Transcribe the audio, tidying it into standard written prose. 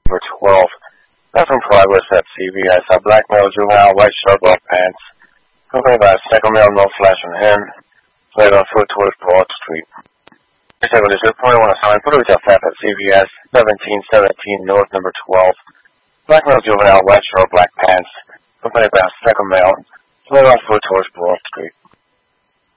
Number 12. That's in progress at CVS. A black male juvenile, white shirt, black pants. Accompanied by a second male, no flash on him. Played on foot towards Broad Street. Second is reporting on assignment. Put it at CVS. 1717 North, number 12. Black male juvenile, white shirt, black pants. Accompanied by a second male. Played on foot towards Broad Street.